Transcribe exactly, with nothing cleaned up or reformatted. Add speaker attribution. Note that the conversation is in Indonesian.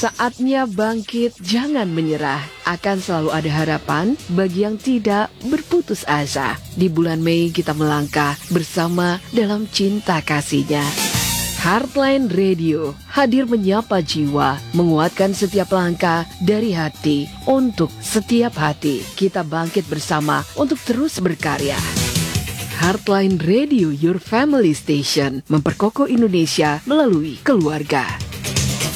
Speaker 1: Saatnya bangkit, jangan menyerah. Akan selalu ada harapan bagi yang tidak berputus asa. Di bulan Mei kita melangkah bersama dalam cinta kasihnya. Heartline Radio hadir menyapa jiwa, menguatkan setiap langkah dari hati untuk setiap hati. Kita bangkit bersama untuk terus berkarya. Heartline Radio, your family station, memperkokoh Indonesia melalui keluarga.